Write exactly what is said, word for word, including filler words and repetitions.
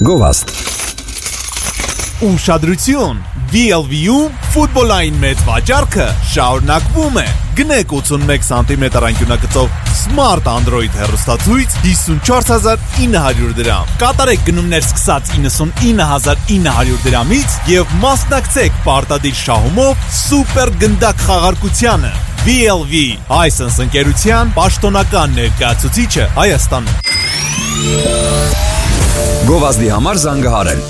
Գովաստ Ուշադրություն, վի ել վի-ում ֆուտբոլային մեծ վաճառքը շարունակվում է։ Գնեք ութսունմեկ սանտիմետր անկյունագծով Smart Android հեռուստացույց հիսունչորս հազար ինը հարյուր դրամ։ Կատարեք գնումներ սկսած իննսունինը հազար ինը հարյուր դրամից եւ մասնակցեք պարտադիր շահումով սուպեր գնդակ խաղարկությանը։ վի ել վի License ընկերության պաշտոնական ներկայացուցիչը Հայաստանում։ Գովազդի համար զանգահարել